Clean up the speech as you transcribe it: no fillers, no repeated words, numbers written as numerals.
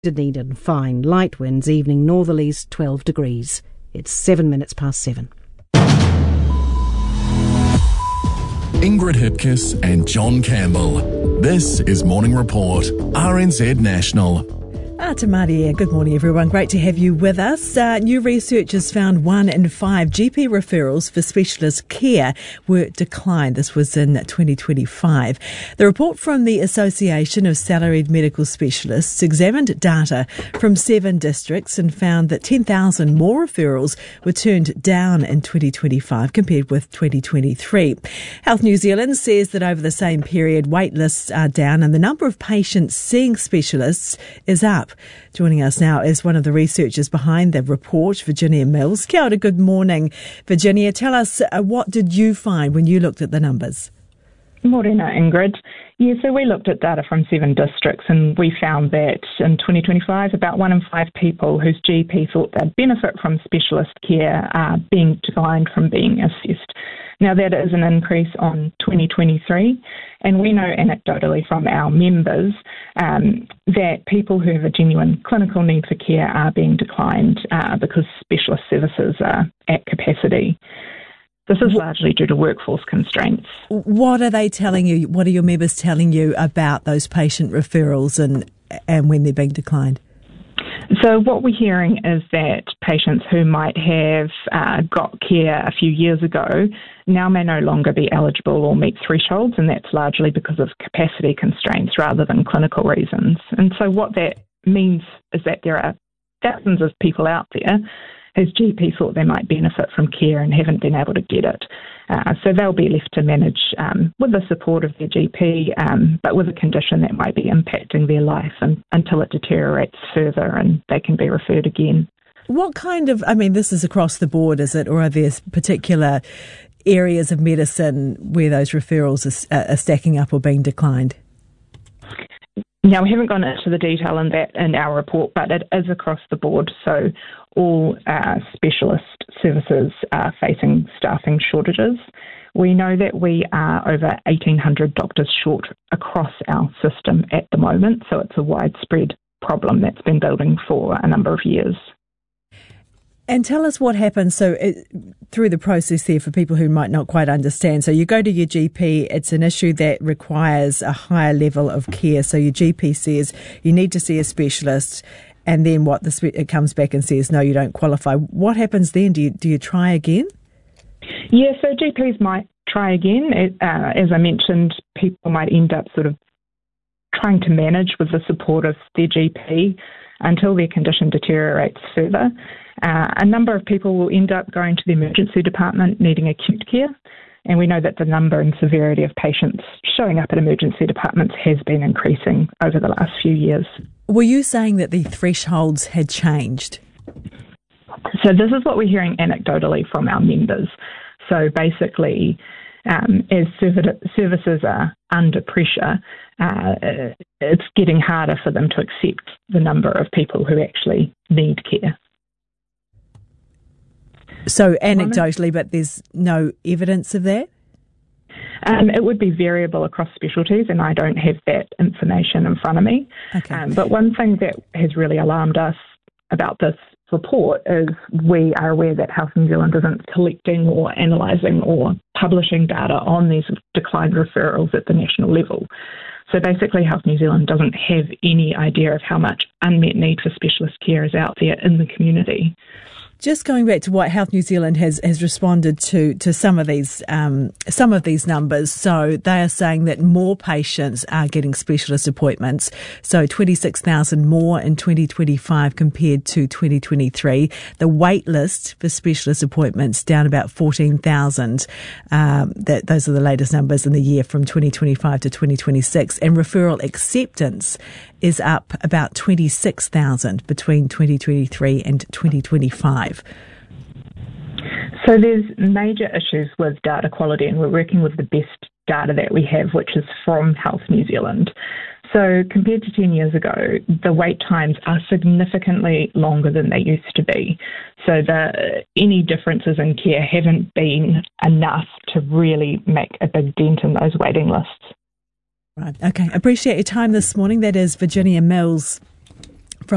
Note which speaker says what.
Speaker 1: Dunedin, fine, light winds, evening northerlies, 12 degrees. It's 7 minutes past 7.
Speaker 2: Ingrid Hipkiss and John Campbell. This is Morning Report, RNZ National.
Speaker 3: Tamaria, good morning everyone. Great to have you with us. New research has found 1 in 5 GP referrals for specialist care were declined. This was in 2025. The report from the Association of Salaried Medical Specialists examined data from 7 districts and found that 10,000 more referrals were turned down in 2025 compared with 2023. Health New Zealand says that over the same period, wait lists are down and the number of patients seeing specialists is up. Joining us now is one of the researchers behind the report, Virginia Mills. Kia ora, good morning. Virginia, tell us, what did you find when you looked at the numbers?
Speaker 4: Morena, Ingrid. Yeah, so we looked at data from 7 districts and we found that in 2025, about 1 in 5 people whose GP thought they'd benefit from specialist care are being declined from being assessed. Now, that is an increase on 2023, and we know anecdotally from our members that people who have a genuine clinical need for care are being declined because specialist services are at capacity. This is largely due to workforce constraints.
Speaker 3: What are they telling you? What are your members telling you about those patient referrals and when they're being declined?
Speaker 4: So what we're hearing is that patients who might have got care a few years ago now may no longer be eligible or meet thresholds, and that's largely because of capacity constraints rather than clinical reasons. And so what that means is that there are thousands of people out there whose GP thought they might benefit from care and haven't been able to get it. So they'll be left to manage with the support of their GP, but with a condition that might be impacting their life until it deteriorates further and they can be referred again.
Speaker 3: What kind of, this is across the board, is it, or are there particular areas of medicine where those referrals are stacking up or being declined?
Speaker 4: Now, we haven't gone into the detail in that in our report, but it is across the board. So all specialist services are facing staffing shortages. We know that we are over 1,800 doctors short across our system at the moment, so it's a widespread problem that's been building for a number of years.
Speaker 3: And tell us what happens through the process there for people who might not quite understand. So you go to your GP, it's an issue that requires a higher level of care. So your GP says you need to see a specialist, and then it comes back and says, no, you don't qualify. What happens then? Do you try again?
Speaker 4: Yeah, so GPs might try again. As I mentioned, people might end up sort of trying to manage with the support of their GP until their condition deteriorates further. A number of people will end up going to the emergency department needing acute care, and we know that the number and severity of patients showing up at emergency departments has been increasing over the last few years.
Speaker 3: Were you saying that the thresholds had changed?
Speaker 4: So this is what we're hearing anecdotally from our members. So basically, as services are under pressure, it's getting harder for them to accept the number of people who actually need care.
Speaker 3: So anecdotally, but there's no evidence of that?
Speaker 4: It would be variable across specialties, and I don't have that information in front of me.
Speaker 3: Okay.
Speaker 4: But one thing that has really alarmed us about this report is we are aware that Health New Zealand isn't collecting or analysing or publishing data on these declined referrals at the national level. So basically, Health New Zealand doesn't have any idea of how much unmet need for specialist care is out there in the community.
Speaker 3: Just going back to what Health New Zealand has responded to some of these numbers. So they are saying that more patients are getting specialist appointments. So 26,000 more in 2025 compared to 2023. The wait list for specialist appointments down about 14,000. Those are the latest numbers in the year from 2025 to 2026. And referral acceptance is up about 26,000 between 2023 and 2025.
Speaker 4: So there's major issues with data quality, and we're working with the best data that we have, which is from Health New Zealand. So compared to 10 years ago, the wait times are significantly longer than they used to be. So any differences in care haven't been enough to really make a big dent in those waiting lists.
Speaker 3: Right. Okay. Appreciate your time this morning. That is Virginia Mills.